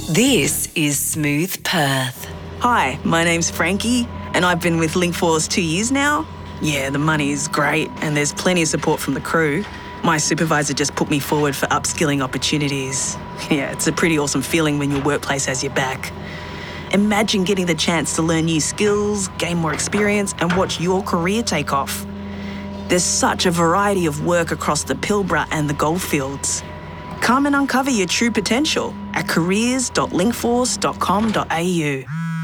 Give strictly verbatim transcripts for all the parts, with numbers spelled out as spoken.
This is Smooth Perth. Hi, my name's Frankie, and I've been with Linkforce two years now. Yeah, the money's great, and there's plenty of support from the crew. My supervisor just put me forward for upskilling opportunities. Yeah, it's a pretty awesome feeling when your workplace has your back. Imagine getting the chance to learn new skills, gain more experience, and watch your career take off. There's such a variety of work across the Pilbara and the Goldfields. Come and uncover your true potential at careers dot linkforce dot com dot a u.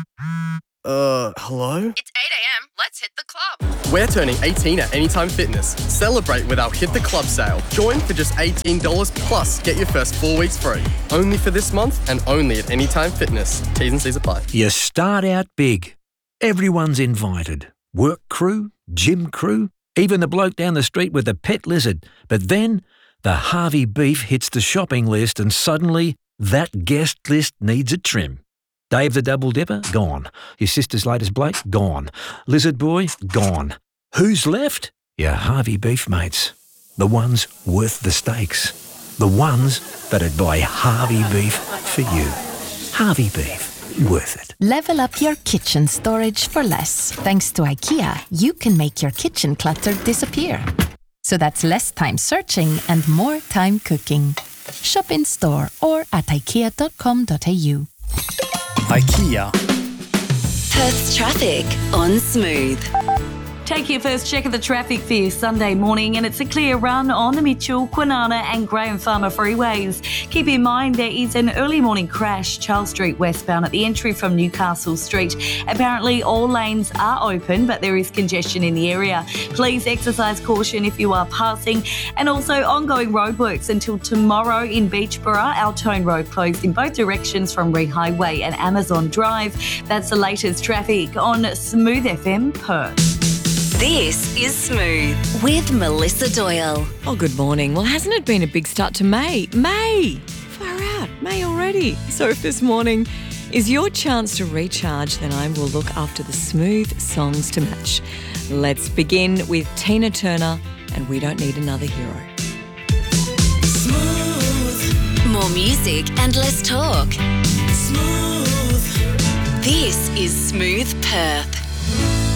Uh, hello? It's eight a.m. Let's hit the club. We're turning eighteen at Anytime Fitness. Celebrate with our Hit the Club sale. Join for just eighteen dollars plus get your first four weeks free. Only for this month and only at Anytime Fitness. T's and C's apply. You start out big. Everyone's invited. Work crew, gym crew, even the bloke down the street with the pet lizard. But then the Harvey beef hits the shopping list and suddenly that guest list needs a trim. Dave the Double Dipper? Gone. Your sister's latest Blake? Gone. Lizard Boy? Gone. Who's left? Your Harvey beef mates. The ones worth the stakes. The ones that'd buy Harvey beef for you. Harvey beef. Worth it. Level up your kitchen storage for less. Thanks to IKEA, you can make your kitchen clutter disappear. So that's less time searching and more time cooking. Shop in store or at ikea dot com dot a u. IKEA. Perth's traffic on Smooth. Take your first check of the traffic for your Sunday morning, and it's a clear run on the Mitchell, Kwinana and Graham Farmer freeways. Keep in mind there is an early morning crash, Charles Street westbound at the entry from Newcastle Street. Apparently all lanes are open, but there is congestion in the area. Please exercise caution if you are passing. And also ongoing roadworks until tomorrow in Beachborough. Altone Road closed in both directions from Ree Highway and Amazon Drive. That's the latest traffic on Smooth F M Perth. This is Smooth with Melissa Doyle. Oh, good morning. Well, hasn't it been a big start to May? May! Far out. May already. So if this morning is your chance to recharge, then I will look after the smooth songs to match. Let's begin with Tina Turner and We Don't Need Another Hero. Smooth. More music and less talk. Smooth. This is Smooth Perth.